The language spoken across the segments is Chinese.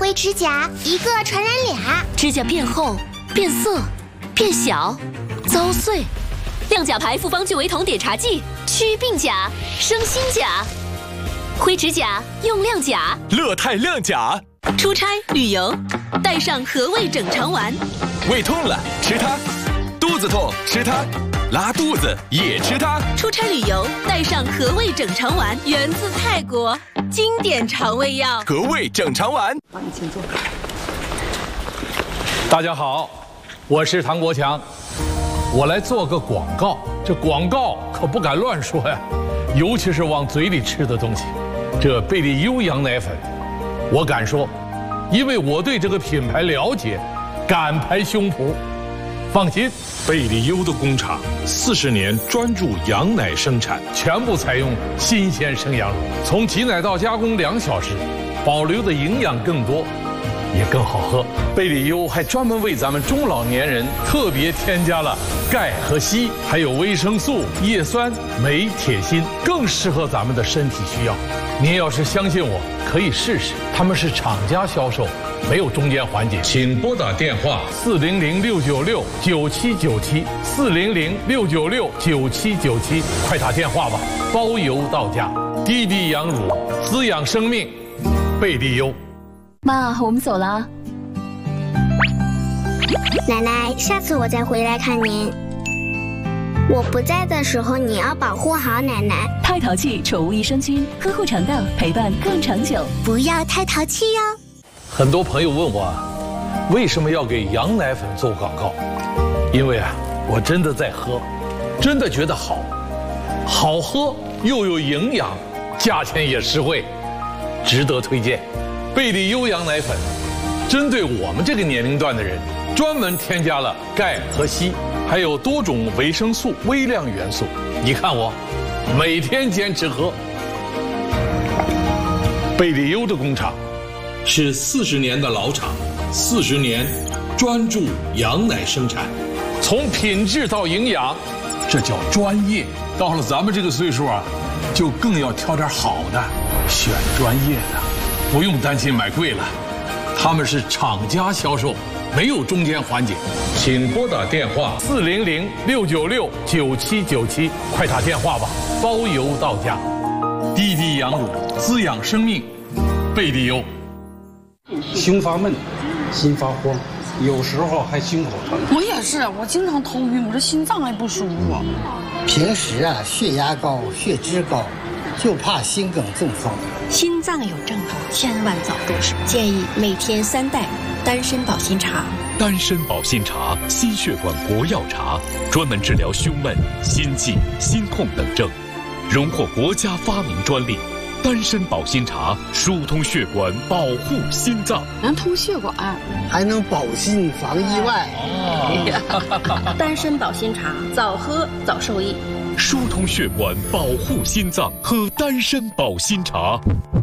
灰指甲，一个传染俩。 指甲变厚、变色、变小、遭碎。亮甲牌复方聚维酮碘茶剂，祛病甲，生新甲。灰指甲用亮甲， 乐泰亮甲。 出差旅游，带上和味整肠丸。 胃痛了吃它，肚子痛吃它，拉肚子也吃它。 出差旅游带上和味整肠丸，源自泰国，经典肠胃药。 和味整肠丸。 帮你请坐。 大家好，我是唐国强，我来做个广告。这广告可不敢乱说呀，尤其是往嘴里吃的东西。这贝利优羊奶粉，我敢说，因为我对这个品牌了解，敢拍胸脯。放心， 贝利优的工厂40年专注羊奶生产， 全部采用新鲜生羊乳，从挤奶到加工2小时，保留的营养更多，也更好喝。贝利优还专门为咱们中老年人特别添加了钙和硒，还有维生素、叶酸、镁、铁、锌，更适合咱们的身体需要。您要是相信我，可以试试。他们是厂家销售，没有中间环节。 请拨打电话 400-696-9797，400-696-9797，快打电话吧，包邮到家。滴滴羊乳，滋养生命，贝利优。 妈，我们走了。 奶奶，下次我再回来看您。我不在的时候，你要保护好奶奶。 太淘气宠物益生菌，呵护肠道，陪伴更长久。 不要太淘气哟。 很多朋友问我，为什么要给羊奶粉做广告？因为我真的在喝，真的觉得好，好喝又有营养，价钱也实惠，值得推荐。贝利优羊奶粉，针对我们这个年龄段的人，专门添加了钙和硒，还有多种维生素、微量元素。你看我，每天坚持喝。贝利优的工厂是40年的老厂，40年专注羊奶生产， 从品质到营养，这叫专业。到了咱们这个岁数就更要挑点好的，选专业的，不用担心买贵了。他们是厂家销售，没有中间环节。 请拨打电话 400-696-9797，快打电话吧，包邮到家。滴滴羊乳，滋养生命，贝利优。 胸发闷，心发慌，有时候还心口疼。 我也是，我经常头晕，我这心脏还不舒服。 平时血压高、血脂高，就怕心梗中风。 心脏有症状，千万早重视。建议每天3袋丹参保心茶。 丹参保心茶，心血管国药茶，专门治疗胸闷、心悸、心痛等症，荣获国家发明专利。丹参保心茶疏通血管，保护心脏， 能通血管， 还能保心防意外。 丹参保心茶，早喝早受益。 疏通血管，保护心脏，喝丹参保心茶。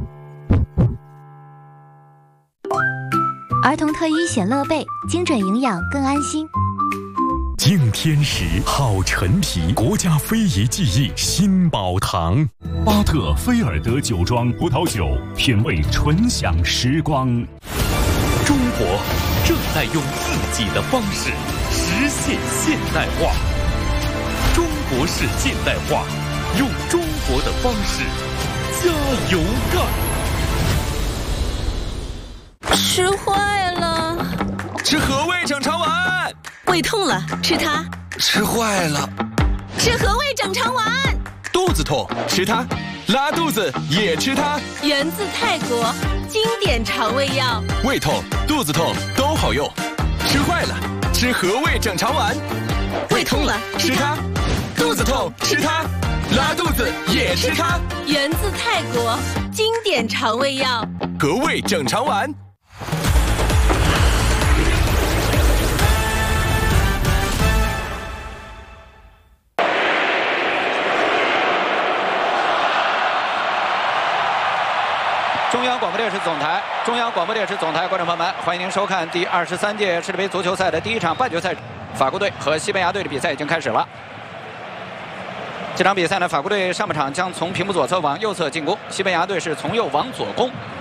儿童特医显乐贝，精准营养更安心。 敬天时，好陈皮，国家非遗技艺新宝堂，巴特菲尔德酒庄葡萄酒，品味醇享时光。中国正在用自己的方式实现现代化，中国式现代化，用中国的方式加油干。 吃坏了， 吃和味整肠丸。 胃痛了吃它， 吃坏了吃和味整肠丸。 肚子痛吃它，拉肚子也吃它。 源自泰国，经典肠胃药。 胃痛、肚子痛都好用。吃坏了吃和味整肠丸。 胃痛了吃它， 肚子痛吃它，拉肚子也吃它。 源自泰国，经典肠胃药。 和味整肠丸。 中央广播电视总台，观众朋友们，欢迎您收看第23届世界杯足球赛的第1场半决赛，法国队和西班牙队的比赛已经开始了。这场比赛呢，法国队上半场将从屏幕左侧往右侧进攻，西班牙队是从右往左攻。